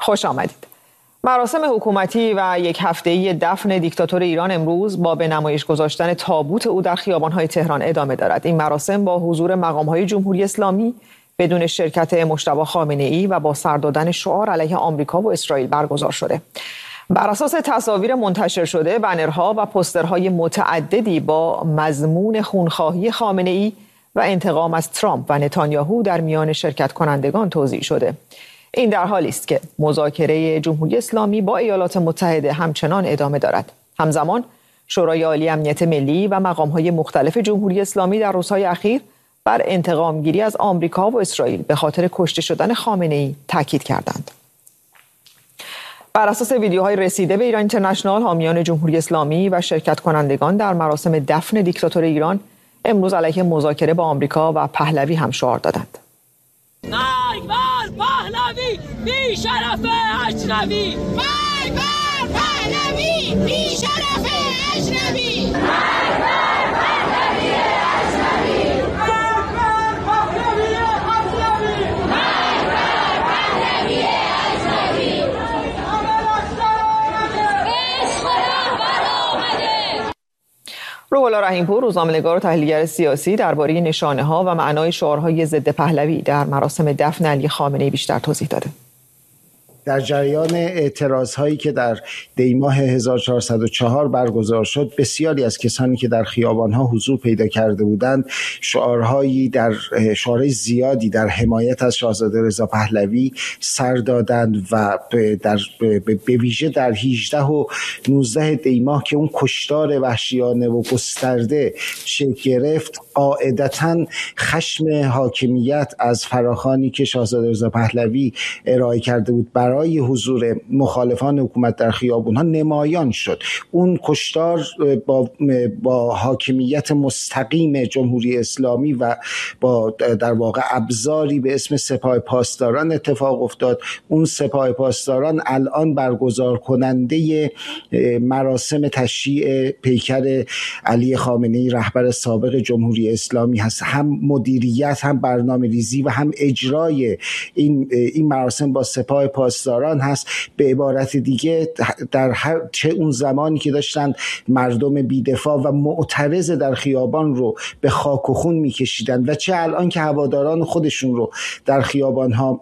خوش آمدید. مراسم حکومتی و یک هفته‌ای دفن دیکتاتور ایران امروز با به نمایش گذاشتن تابوت او در خیابان‌های تهران ادامه دارد. این مراسم با حضور مقام‌های جمهوری اسلامی بدون شرکت مجتبی خامنه‌ای و با سر دادن شعار علیه آمریکا و اسرائیل برگزار شده. بر اساس تصاویر منتشر شده، بنرها و پوسترهای متعددی با مضمون خونخواهی خامنه‌ای و انتقام از ترامپ و نتانیاهو در میان شرکت کنندگان توزیع شده. این در حالی است که مذاکره جمهوری اسلامی با ایالات متحده همچنان ادامه دارد. همزمان شورای عالی امنیت ملی و مقام‌های مختلف جمهوری اسلامی در روزهای اخیر بر انتقام گیری از آمریکا و اسرائیل به خاطر کشته شدن خامنه‌ای تاکید کردند. بر اساس ویدیوهای رسیده به ایران اینترنشنال، حامیان جمهوری اسلامی و شرکت کنندگان در مراسم دفن دیکتاتور ایران امروز علیه مذاکره با آمریکا و پهلوی هم شعار دادند. مرگ بر پهلوی بی شرف اجنبی، مرگ بر پهلوی بی شرف اجنبی، مرگ بر پهلوی اجنبی، مرگ بر پهلوی اجنبی، مرگ بر پهلوی اجنبی. عشق رهبر آمده. روح‌الله رحیم‌پور، روزنامه‌نگار و تحلیلگر سیاسی، درباره نشانه‌ها و معنای شعارهای ضد پهلوی در مراسم دفن علی خامنه‌ای بیشتر توضیح داده. در جریان اعتراض‌هایی که در دی‌ماه 1404 برگزار شد، بسیاری از کسانی که در خیابان‌ها حضور پیدا کرده بودند شعارهای زیادی در حمایت از شاهزاده رضا پهلوی سر دادند و به ویژه در 18 و 19 دی‌ماه که اون کشتار وحشیانه و گسترده شکل گرفت، قاعدتاً خشم حاکمیت از فراخوانی که شاهزاده رضا پهلوی ارائه کرده بود برای حضور مخالفان حکومت در خیابون‌ها نمایان شد. اون کشتار با حاکمیت مستقیم جمهوری اسلامی و با در واقع ابزاری به اسم سپاه پاسداران اتفاق افتاد. اون سپاه پاسداران الان برگزار کننده مراسم تشییع پیکر علی خامنه‌ای رهبر سابق جمهوری اسلامی هست. هم مدیریت، هم برنامه‌ریزی و هم اجرای این مراسم با سپاه پاسداران هست. به عبارت دیگه در چه اون زمانی که داشتن مردم بی‌دفاع و معترض در خیابان رو به خاک و خون می‌کشیدن و چه الان که هواداران خودشون رو در خیابان‌ها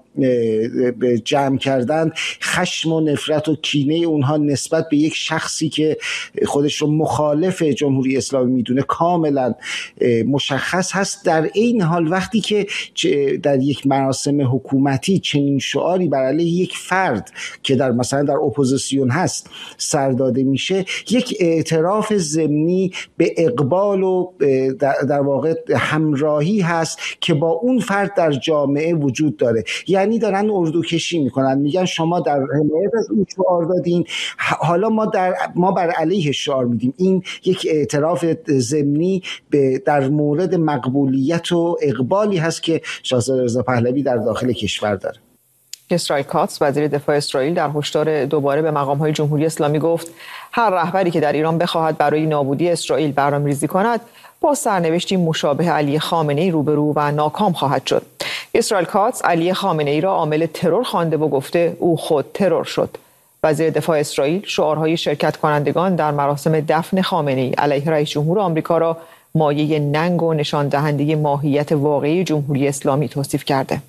جمع کردن، خشم و نفرت و کینه اونها نسبت به یک شخصی که خودش رو مخالف جمهوری اسلامی میدونه کاملا مشخص هست. در این حال وقتی که در یک مراسم حکومتی چنین شعاری بر علیه یک فرد که مثلا در اپوزیسیون هست سر داده میشه، یک اعتراف ضمنی به اقبال و در واقع همراهی هست که با اون فرد در جامعه وجود داره. یعنی دارن اردوکشی میکنن، میگن شما در حمایت از اون شعار دادین، حالا ما بر علیه شعار میدیم. این یک اعتراف ضمنی در مورد مقبولیت و اقبالی هست که شاهزاده رضا پهلوی در داخل کشور داره. اسرائیل کاتس، وزیر دفاع اسرائیل، در هشدار دوباره به مقام‌های جمهوری اسلامی گفت هر رهبری که در ایران بخواهد برای نابودی اسرائیل برنامه‌ریزی کند با سرنوشتی مشابه علی خامنه‌ای روبرو و ناکام خواهد شد. اسرائیل کاتس علی خامنه‌ای را عامل ترور خوانده و گفته او خود ترور شد. وزیر دفاع اسرائیل شعارهای شرکت کنندگان در مراسم دفن خامنه‌ای علیه رئیس جمهور آمریکا را مایه ننگ و نشان دهنده ماهیت واقعی جمهوری اسلامی توصیف کرده.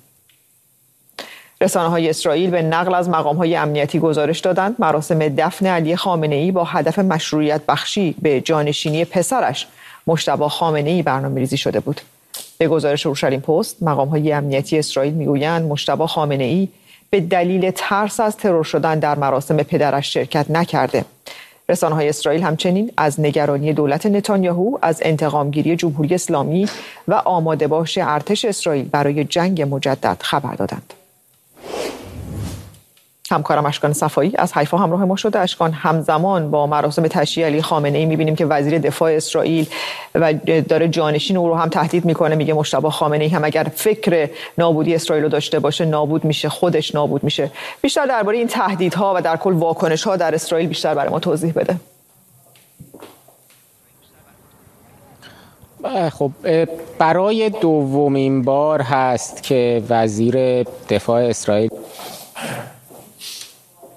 رسانه‌های اسرائیل به نقل از مقام‌های امنیتی گزارش دادند مراسم دفن علی خامنه‌ای با هدف مشروعیت بخشی به جانشینی پسرش مجتبی خامنه‌ای برنامه‌ریزی شده بود. به گزارش اورشلیم پست، مقام‌های امنیتی اسرائیل میگویند مجتبی خامنه‌ای به دلیل ترس از ترور شدن در مراسم پدرش شرکت نکرده. رسانه‌های اسرائیل همچنین از نگرانی دولت نتانیاهو از انتقامگیری جمهوری اسلامی و آماده باش ارتش اسرائیل برای جنگ مجدد خبر دادند. همکارم اشکان صفایی از حیفا همراه ما شده. اشکان، همزمان با مراسم تشییع علی خامنه‌ای می‌بینیم که وزیر دفاع اسرائیل و داره جانشین او رو هم تهدید میکنه، میگه مجتبی خامنه‌ای هم اگر فکر نابودی اسرائیل رو داشته باشه نابود میشه، خودش نابود میشه. بیشتر درباره این تهدیدها و در کل واکنش‌ها در اسرائیل بیشتر برای ما توضیح بده. خب برای دومین بار هست که وزیر دفاع اسرائیل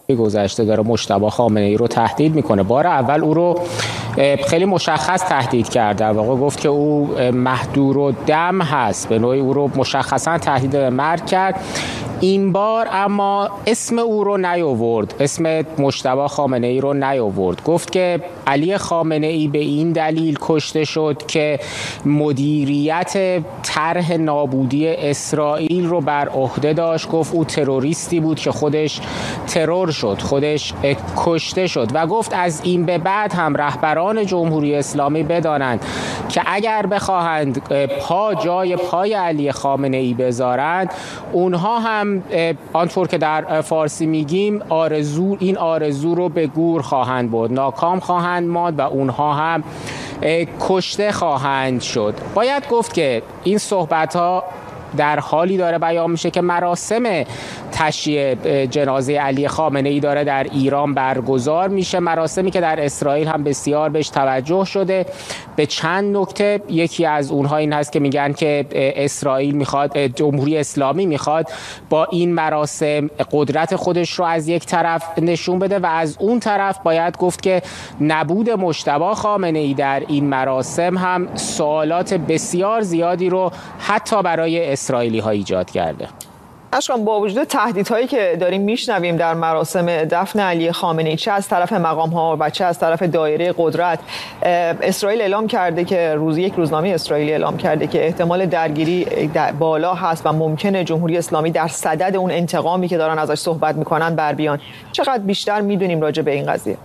گذشته داره مجتبی خامنه‌ای رو تهدید میکنه. بار اول او رو خیلی مشخص تهدید کرد، در واقع گفت که او مهدورالدم هست، به نوعی او رو مشخصا تهدید به مرگ کرد. این بار اما اسم او رو نیاورد، اسم مجتبی خامنه‌ای رو نیاورد. گفت که علی خامنه‌ای به این دلیل کشته شد که مدیریت طرح نابودی اسرائیل رو بر عهده داشت. گفت او تروریستی بود که خودش ترور شد، خودش کشته شد و گفت از این به بعد هم رهبران جمهوری اسلامی بدانند که اگر بخواهند جای پای علی خامنه‌ای بذارند، اونها هم آنطور که در فارسی میگیم این آرزو رو به گور خواهند برد، ناکام خواهند ماند و اونها هم کشته خواهند شد. باید گفت که این صحبت‌ها در حالی داره بیان میشه که مراسم تشییع جنازه علی خامنه‌ای داره در ایران برگزار میشه، مراسمی که در اسرائیل هم بسیار بهش توجه شده به چند نکته. یکی از اونها این هست که میگن که اسرائیل میخواد، جمهوری اسلامی میخواد با این مراسم قدرت خودش رو از یک طرف نشون بده و از اون طرف باید گفت که نبود مجتبی خامنه‌ای در این مراسم هم سوالات بسیار زیادی رو حتی برای اسرائیلی ها ایجاد کرده. اشکان، با وجود تهدیدهایی که داریم میشنویم در مراسم دفن علی خامنه‌ای، چه از طرف مقام‌ها و چه از طرف دایره قدرت، اسرائیل اعلام کرده که یک روزنامه اسرائیلی اعلام کرده که احتمال درگیری بالا هست و ممکنه جمهوری اسلامی در صدد اون انتقامی که دارن ازش صحبت میکنن بر بیان. چقدر بیشتر میدونیم راجع به این قضیه؟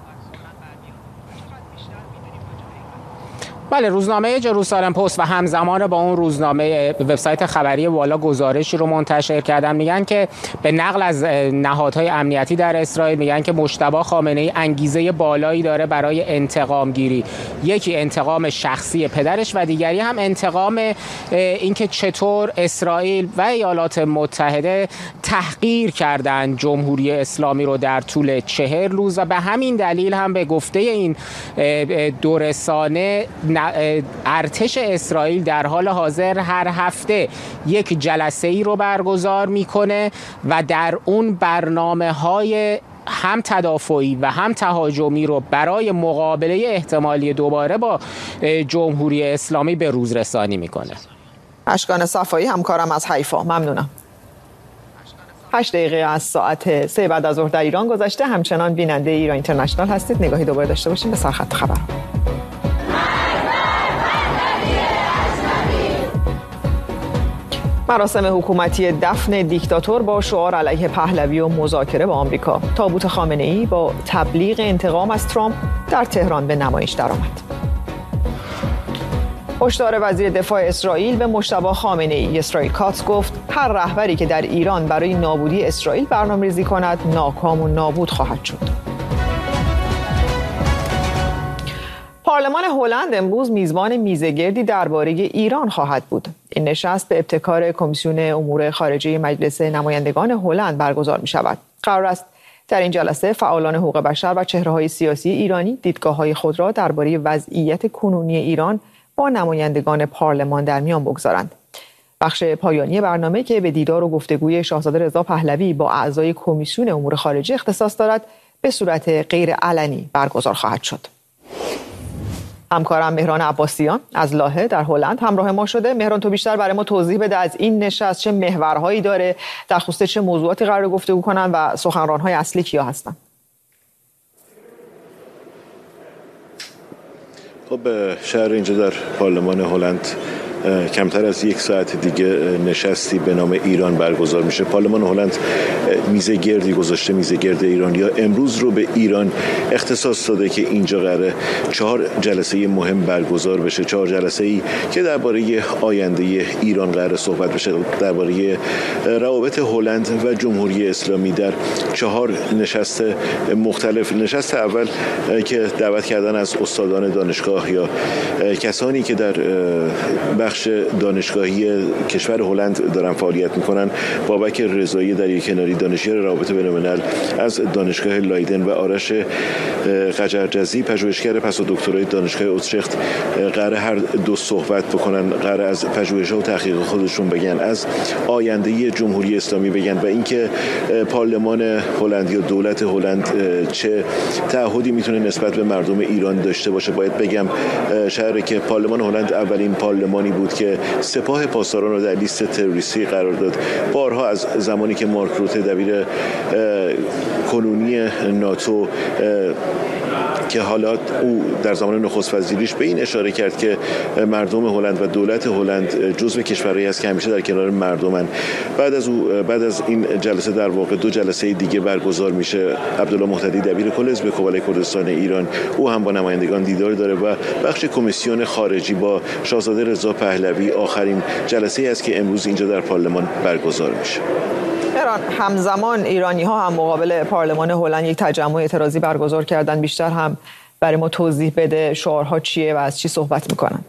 بله، روزنامه جروسالم پست و همزمان با اون روزنامه وبسایت خبری والا گزارشی رو منتشر کردن. میگن که به نقل از نهادهای امنیتی در اسرائیل میگن که مجتبی خامنه‌ای انگیزه بالایی داره برای انتقام گیری. یکی انتقام شخصی پدرش و دیگری هم انتقام اینکه چطور اسرائیل و ایالات متحده تحقیر کردن جمهوری اسلامی رو در طول 40 روز و به همین دلیل هم به گفته این دو رسانه ارتش اسرائیل در حال حاضر هر هفته یک جلسه ای رو برگزار میکنه و در اون برنامه‌های هم تدافعی و هم تهاجمی رو برای مقابله احتمالی دوباره با جمهوری اسلامی به روز رسانی میکنه. اشکان صفایی، همکارم از حیفا، ممنونم. 8 دقیقه از ساعت 3 بعد از ظهر در ایران گذشته. همچنان بیننده ایران اینترنشنال هستید. نگاهی دوباره داشته باشیم به سرخط خبر. مراسم حکومتی دفن دیکتاتور با شعار علیه پهلوی و مذاکره با آمریکا. تابوت خامنه‌ای با تبلیغ انتقام از ترامپ در تهران به نمایش درآمد. هشدار وزیر دفاع اسرائیل به مجتبی خامنه‌ای. اسرائیل کاتس گفت هر رهبری که در ایران برای نابودی اسرائیل برنامه‌ریزی کند ناکام و نابود خواهد شد. پارلمان هلند امروز میزبان میزگردی درباره ایران خواهد بود. این نشست به ابتکار کمیسیون امور خارجه مجلس نمایندگان هلند برگزار می شود. قرار است در این جلسه فعالان حقوق بشر و چهره‌های سیاسی ایرانی دیدگاه‌های خود را درباره وضعیت کنونی ایران با نمایندگان پارلمان در میان بگذارند. بخش پایانی برنامه که به دیدار و گفتگوی شاهزاده رضا پهلوی با اعضای کمیسیون امور خارجه اختصاص دارد، به صورت غیر علنی برگزار خواهد شد. همکارم مهران عباسیان از لاهه در هلند همراه ما شده. مهران، تو بیشتر برای ما توضیح بده از این نشست چه محورهایی داره، در خصوص چه موضوعاتی قرار گفتگو کنن و سخنران‌های اصلی کیا هستن؟ خب شهر اینجا در پارلمان هلند کمتر از یک ساعت دیگه نشستی به نام ایران برگزار میشه. پارلمان هلند میزه گردی گذاشته، میزه گرد ایرانیا امروز رو به ایران اختصاص داده که اینجا قراره 4 جلسه مهم برگزار بشه. 4 جلسه‌ای که درباره آینده ایران قراره صحبت بشه، درباره روابط هلند و جمهوری اسلامی در 4 نشست مختلف. نشست اول که دعوت کردن از استادان دانشگاه یا کسانی که در بخش دانشگاهی کشور هلند دارن فعالیت میکنن. بابک رضایی دریاکناری دانشیار روابط بین‌الملل از دانشگاه لایدن و آرش قجرجزی پژوهشگر پس و دکترای دانشگاه اوترخت قرار هر دو صحبت بکنن، قرار از پژوهش‌ها و تحقیق خودشون بگن، از آینده جمهوری اسلامی بگن و اینکه پارلمان هلند یا دولت هلند چه تعهدی میتونه نسبت به مردم ایران داشته باشه. باید بگم شهری که پارلمان هلند اولین پارلمانی بود که سپاه پاسداران رو در لیست تروریستی قرار داد. بارها از زمانی که مارک روته دبیر کنونی ناتو که حالا او در زمان نخست وزیریش به این اشاره کرد که مردم هلند و دولت هلند جزو کشورهایی است که همیشه در کنار مردمن. بعد از این جلسه در واقع دو جلسه دیگه برگزار میشه. عبدالله محتدی دبیر کل حزب کوبلای کردستان ایران، او هم با نمایندگان دیدار داره و بخش کمیسیون خارجی با شاهزاده رضا پهلوی آخرین جلسه است که امروز اینجا در پارلمان برگزار میشه. همزمان ایرانی ها هم مقابل پارلمان هلند یک تجمع اعتراضی برگزار کردن. بیشتر هم برای ما توضیح بده شعارها چیه و از چی صحبت میکنند؟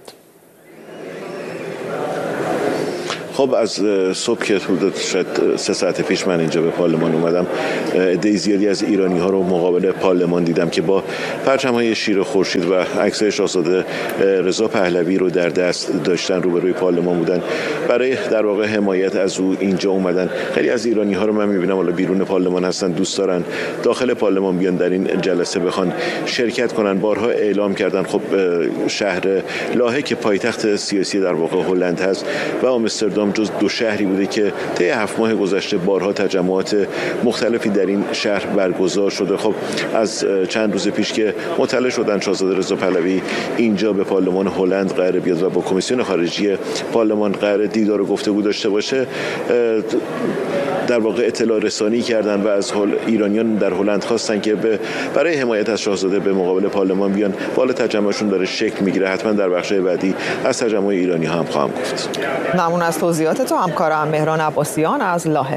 خب از صبح که حدود شاید 3 ساعت پیش من اینجا به پارلمان اومدم، عده زیادی از ایرانی ها رو مقابل پارلمان دیدم که با پرچم‌های شیر خورشید و عکس‌های شاهزاده رضا پهلوی رو در دست داشتن، روبروی پارلمان بودن، برای در واقع حمایت از او اینجا اومدن. خیلی از ایرانی ها رو من می‌بینم حالا بیرون پارلمان هستن، دوست دارن داخل پارلمان بیان در این جلسه بخوان شرکت کنن. بارها اعلام کردن. خب شهر لاهه که پایتخت سیاسی در واقع هلند هست و آمستردام جز 2 شهری بوده که طی 7 ماه گذشته بارها تجمعات مختلفی در این شهر برگزار شده. خب از چند روز پیش که مطلع شدن شاهزاده رضا پهلوی اینجا به پارلمان هلند قرار بیاد و با کمیسیون خارجی پارلمان قرار دیدار و گفتگو داشته باشه، در واقع اطلاع رسانی کردن و از ایرانیان در هلند خواستن که برای حمایت از شاهزاده به مقابل پارلمان بیان. بالا تجمعشون داره شکل میگیره. حتما در بخش بعدی از تجمع ایرانی ها هم خواهم گفت. ممنون از توضیحات تو همکارم مهران عباسیان از لاهه.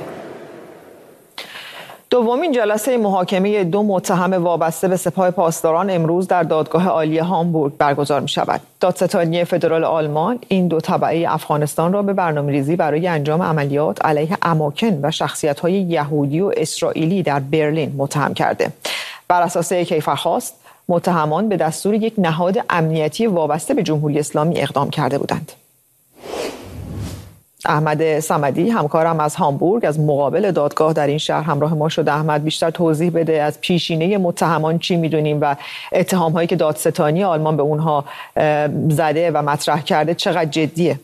دومین جلسه محاکمه 2 متهم وابسته به سپاه پاسداران امروز در دادگاه عالی هامبورگ برگزار می شود. دادستانی فدرال آلمان این 2 تبعه افغانستان را به برنامه‌ریزی برای انجام عملیات علیه اماکن و شخصیت‌های یهودی و اسرائیلی در برلین متهم کرده. بر اساس کیفرخواست متهمان به دستور یک نهاد امنیتی وابسته به جمهوری اسلامی اقدام کرده بودند. احمد صمدی همکارم از هامبورگ از مقابل دادگاه در این شهر همراه ما شده. احمد، بیشتر توضیح بده از پیشینه متهمان چی میدونیم و اتهام‌هایی که دادستانی آلمان به اونها زده و مطرح کرده چقدر جدیه؟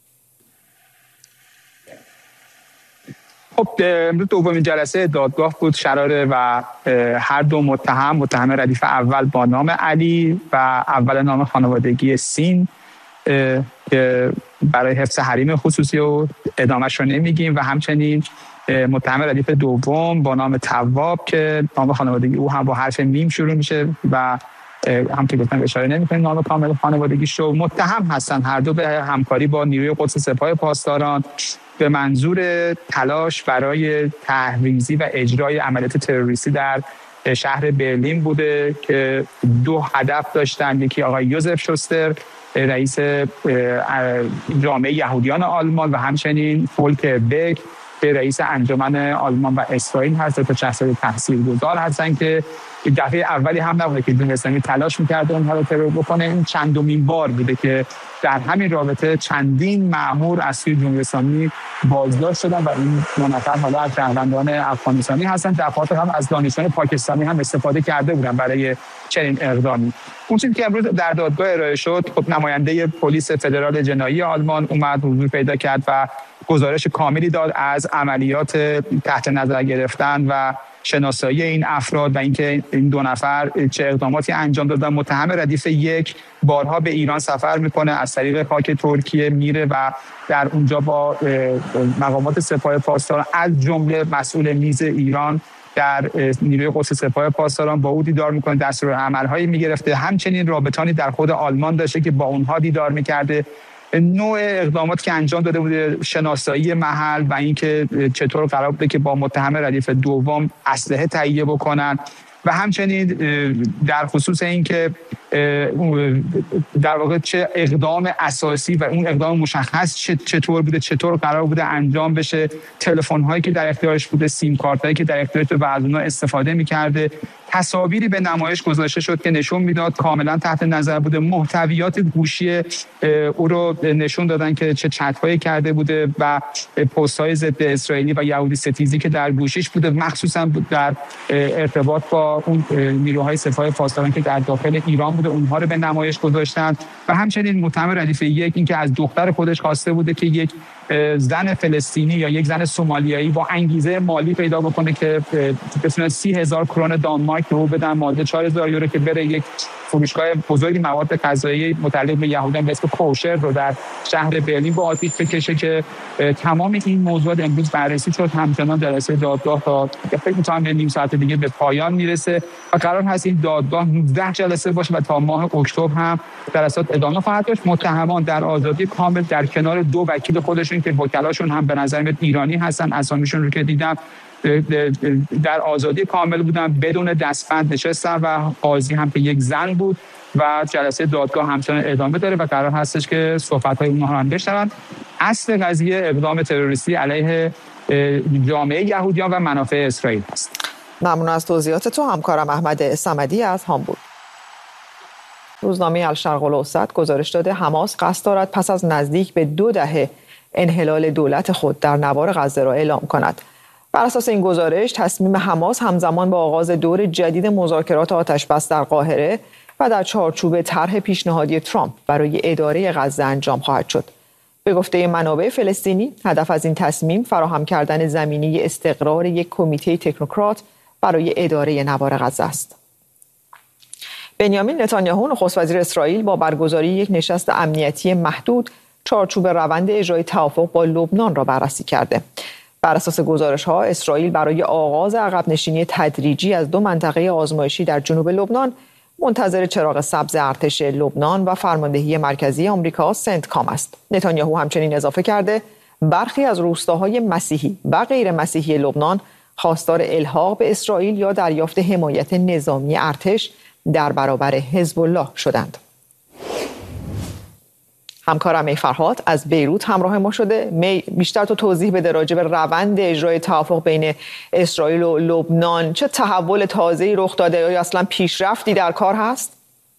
خب امروز دومین جلسه دادگاه بود شراره و هر 2 متهم ردیف اول با نام علی و اول نام خانوادگی سین که برای حفظ حریم خصوصی و ادامهش رو نمیگیم، و همچنین متهم ردیف دوم با نام تواب که نام خانوادگی او هم با حرف میم شروع میشه و هم که گفتم اشاره نمی‌کنیم نام کامل خانوادگیش رو. متهم هستن هر دو به همکاری با نیروی قدس سپاه پاسداران به منظور تلاش برای تحریزی و اجرای عملیات تروریستی در شهر برلین بوده که 2 هدف داشتن. یکی آقای یوزف شوستر رئیس جامعه یهودیان آلمان و همچنین فولکر بک که رئیس انجمن آلمان و اسرائیل هست تا شخصیت تاثیرگذار هستن که دفعه اولی هم نبوده که جمهوری اسلامی تلاش می‌کرده اونها رو ترور بکنه. این چندمین بار بوده که در همین رابطه چندین مأمور از سوی جمهوری اسلامی بازداشت شدن و این 2 نفر حالا از شهروندان افغانستانی هستن. دفعات هم از دانشجویان پاکستانی هم استفاده کرده بودن برای چنین اقدامی. اون چیزی که امروز در دادگاه ارائه شد، خب نماینده پلیس فدرال جنایی آلمان اومد حضور پیدا کرد و گزارش کاملی داد از عملیات تحت نظر گرفتن و شناسایی این افراد و اینکه این 2 نفر چه اقداماتی انجام دادن. متهم ردیف 1 بارها به ایران سفر میکنه، از طریق خاک ترکیه میره و در اونجا با مقامات سپاه پاسداران از جمله مسئول میز ایران در نیروی قدس سپاه پاسداران با او دیدار میکنه، دستورالعمل‌هایی میگرفته. همچنین رابطانی در خود آلمان داشته که با اونها دیدار میکرده. نوع اقدامات که انجام داده بوده، شناسایی محل و اینکه چطور قرار بوده که با متهم ردیف دوم اسلحه تهیه بکنن و همچنین در خصوص اینکه در واقع چه اقدام اساسی و اون اقدام مشخص چطور بوده، چطور قرار بوده انجام بشه، تلفن هایی که در اختیارش بوده، سیم کارت هایی که در اختیارش بوده و از اونها استفاده می‌کرده. تصاویری به نمایش گذاشته شد که نشون میداد کاملا تحت نظر بوده. محتویات گوشی او رو نشون دادن که چه چت‌هایی کرده بوده و پست‌های ضد اسرائیلی و یهودی ستیزی که در گوشیش بوده، مخصوصا در ارتباط با اون نیروهای سپاه پاسداران که در داخل ایران بوده، اونها رو به نمایش گذاشتن. و همچنین متهم ردیف یک اینکه از دختر خودش خواسته بوده که یک زن فلسطینی یا یک زن سومالیایی با انگیزه مالی پیدا بکنه که بتونه 30,000 کرون دانمارک رو بدن، ماده 4,000 یورو، که بره یک فروشگاه بزرگی مواد غذایی متعلق به یهودیان به اسم کوشر رو در شهر برلین با آتیش بکشه. که تمام این موضوعات امروز بررسی شد. همچنان جلسه دادگاه تا فکر می‌کنم نیم ساعت دیگه به پایان میرسه و قرار هست این دادگاه 19 جلسه باشه و تا ماه اکتبر هم جلسات ادامه خواهد داشت. متهمان در آزادی کامل در کنار دو وکیل خودشون که وکلاشون هم به نظر میاد ایرانی هستن، اسامیشون رو که دیدم در آزادی کامل بودن، بدون دستبند نشستن و قاضی هم که یک زن بود و جلسه دادگاه همچنان ادامه داره و قرار هستش که صحبت‌های اونها هم بشنون. اصل قضیه اقدام تروریستی علیه جامعه یهودیان و منافع اسرائیل است. ممنون از توضیحات تو همکارم احمد صمدی از هامبورگ. روزنامه الشرق الاوسط گزارش داده حماس قصد دارد پس از نزدیک به 2 دهه انحلال دولت خود در نوار غزه را اعلام کند. بر اساس این گزارش تصمیم حماس همزمان با آغاز دور جدید مذاکرات آتش‌بس در قاهره و در چارچوب طرح پیشنهادی ترامپ برای اداره غزه انجام خواهد شد. به گفته منابع فلسطینی، هدف از این تصمیم فراهم کردن زمینه استقرار یک کمیته تکنوکرات برای اداره نوار غزه است. بنیامین نتانیاهو نخست وزیر اسرائیل با برگزاری یک نشست امنیتی محدود چارچوب روند اجرای توافق با لبنان را بررسی کرده. بر اساس گزارش‌ها اسرائیل برای آغاز عقب نشینی تدریجی از 2 منطقه آزمایشی در جنوب لبنان منتظر چراغ سبز ارتش لبنان و فرماندهی مرکزی آمریکا سنتکام است. نتانیاهو همچنین اضافه کرده برخی از روستاهای مسیحی و غیر مسیحی لبنان خواستار الحاق به اسرائیل یا دریافت حمایت نظامی ارتش در برابر حزب الله شدند. همکارم می فرهاد از بیروت همراه ما شده. می، بیشتر تو توضیح بده راجع به روند اجرای توافق بین اسرائیل و لبنان. چه تحول تازه‌ای رخ داده یا اصلا پیشرفتی در کار هست؟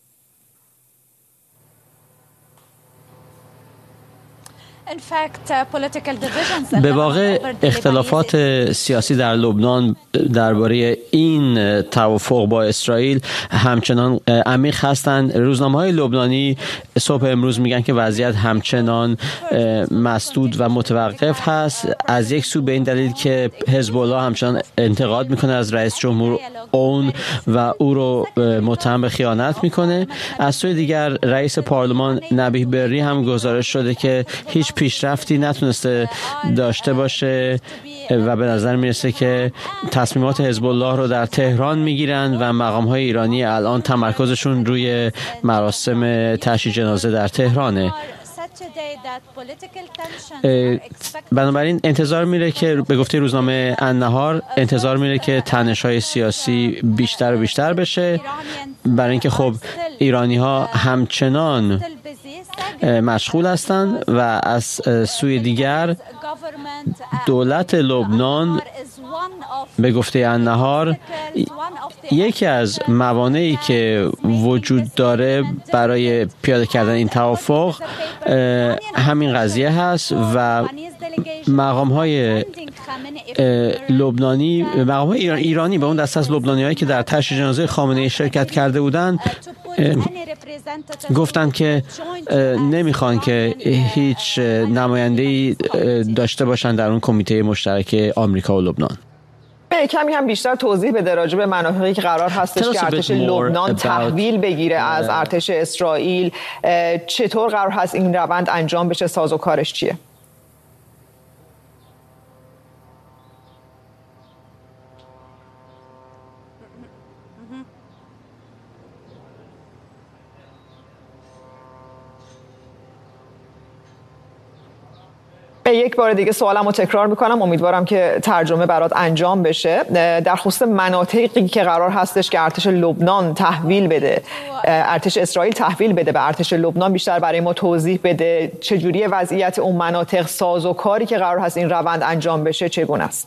به واقع اختلافات سیاسی در لبنان درباره این توافق با اسرائیل همچنان عمیق هستند. روزنامه‌های لبنانی صبح امروز میگن که وضعیت همچنان مسدود و متوقف هست. از یک سو به این دلیل که حزب الله همچنان انتقاد میکنه از رئیس جمهور اون و او رو متهم به خیانت میکنه. از سوی دیگر رئیس پارلمان نبیه بری هم گزارش شده که هیچ پیشرفتی نتونسته داشته باشه و به نظر میرسه که تصمیمات حزب الله رو در تهران میگیرن و مقام‌های ایرانی الان تمرکزشون روی مراسم تشییع جنازه در تهرانه. بنابراین انتظار میره که به گفته روزنامه النهار انتظار میره که تنش‌های سیاسی بیشتر و بیشتر بشه، برای اینکه خب ایرانی‌ها همچنان مشغول هستند و از سوی دیگر دولت لبنان به گفته النهار یکی از موانعی که وجود داره برای پیاده کردن این توافق همین قضیه هست و مقام‌های لبنانی، مقام‌های ایرانی به اون دسته از لبنانی‌هایی که در تشییع جنازه خامنه‌ای شرکت کرده بودند گفتن که نمیخوان که هیچ نماینده‌ای داشته باشن در اون کمیته مشترک آمریکا و لبنان. کمی هم بیشتر توضیح بده راجع به مناطقی که قرار هستش که ارتش لبنان تحویل بگیره از ارتش اسرائیل. چطور قرار هست این روند انجام بشه؟ سازوکارش چیه؟ به یک بار دیگه سوالم رو تکرار میکنم، امیدوارم که ترجمه برات انجام بشه. در خصوص مناطقی که قرار هستش که ارتش لبنان تحویل بده، ارتش اسرائیل تحویل بده به ارتش لبنان، بیشتر برای ما توضیح بده چجوری وضعیت اون مناطق، سازوکاری که قرار هست این روند انجام بشه چگونه است؟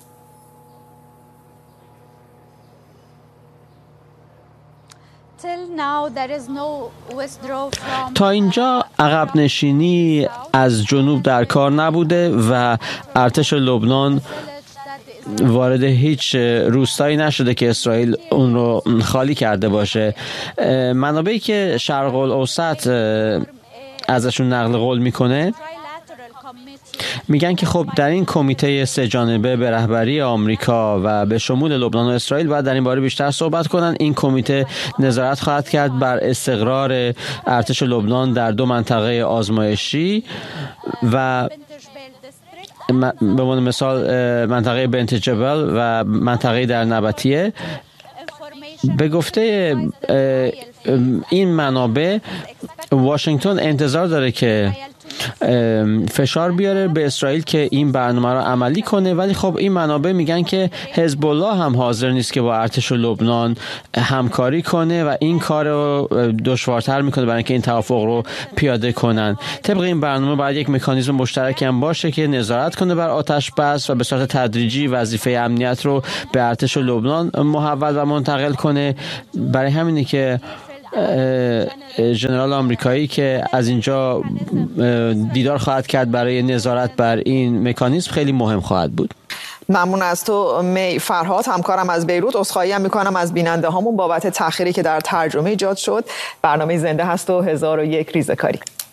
تا اینجا عقب نشینی از جنوب در کار نبوده و ارتش لبنان وارد هیچ روستایی نشده که اسرائیل اون رو خالی کرده باشه. منابعی که شرق الاوسط ازشون نقل قول میکنه میگن که خب در این کمیته سه جانبه به رهبری آمریکا و به شمول لبنان و اسرائیل باید در این باره بیشتر صحبت کنن. این کمیته نظارت خواهد کرد بر استقرار ارتش لبنان در دو منطقه آزمایشی و به عنوان مثال منطقه بنت جبل و منطقه در نبطیه. به گفته این منابع واشنگتن انتظار داره که فشار بیاره به اسرائیل که این برنامه رو عملی کنه، ولی خب این منابع میگن که حزب الله هم حاضر نیست که با ارتش لبنان همکاری کنه و این کار رو دشوارتر میکنه برای اینکه این توافق رو پیاده کنن. طبق این برنامه باید یک مکانیزم مشترک هم باشه که نظارت کنه بر آتش بس و به صورت تدریجی وظیفه امنیت رو به ارتش لبنان محول و منتقل کنه. برای همینه که ژنرال آمریکایی که از اینجا دیدار خواهد کرد برای نظارت بر این مکانیزم خیلی مهم خواهد بود. ممنون از تو می فرهاد، همکارم از بیروت. عذرخواهی هم میکنم از بیننده هامون بابت تأخیری که در ترجمه ایجاد شد. برنامه زنده هست و 1001 ریزه‌کاری.